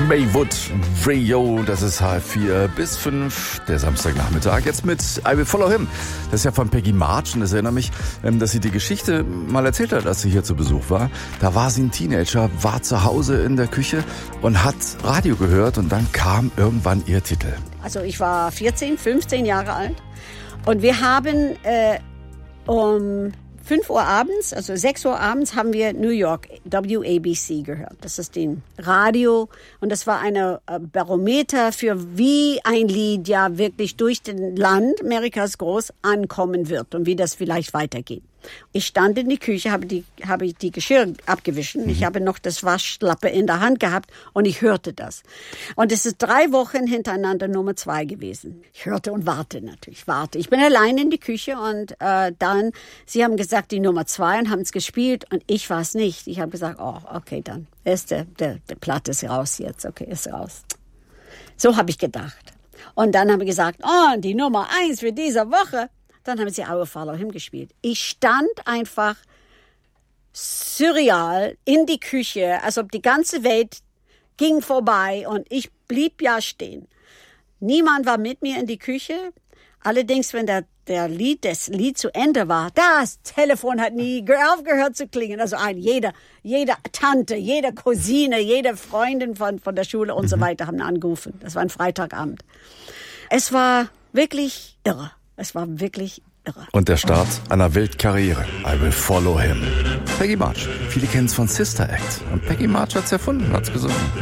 Maywood Radio, das ist H4 bis 5, der Samstagnachmittag. Jetzt mit I Will Follow Him. Das ist ja von Peggy March und das erinnert mich, dass sie die Geschichte mal erzählt hat, als sie hier zu Besuch war. Da war sie ein Teenager, war zu Hause in der Küche und hat Radio gehört und dann kam irgendwann ihr Titel. Also ich war 14, 15 Jahre alt und wir haben um 5 Uhr abends, also 6 Uhr abends, haben wir New York WABC gehört. Das ist den Radio und das war eine Barometer für wie ein Lied ja wirklich durch den Land, Amerikas groß, ankommen wird und wie das vielleicht weitergeht. Ich stand in die Küche, habe die Geschirr abgewischt. Ich habe noch das Waschlappe in der Hand gehabt und ich hörte das. Und es ist 3 Wochen hintereinander Nummer 2 gewesen. Ich hörte und warte natürlich, Ich bin allein in die Küche und dann, sie haben gesagt, die Nummer 2 und haben es gespielt und ich war es nicht. Ich habe gesagt, oh, okay, dann ist der Platte ist raus jetzt, okay, ist raus. So habe ich gedacht. Und dann haben wir gesagt, oh, die Nummer 1 für diese Woche. Dann haben sie I Will Follow Him gespielt. Ich stand einfach surreal in die Küche, als ob die ganze Welt ging vorbei und ich blieb ja stehen. Niemand war mit mir in die Küche. Allerdings, wenn das Lied zu Ende war, das Telefon hat nie aufgehört zu klingen. Also jede Tante, jede Cousine, jede Freundin von der Schule und so weiter haben angerufen. Das war ein Freitagabend. Es war wirklich irre. Es war wirklich irre. Und der Start einer Weltkarriere. I Will Follow Him. Peggy March. Viele kennen es von Sister Act. Und Peggy March hat's erfunden, hat's gesungen.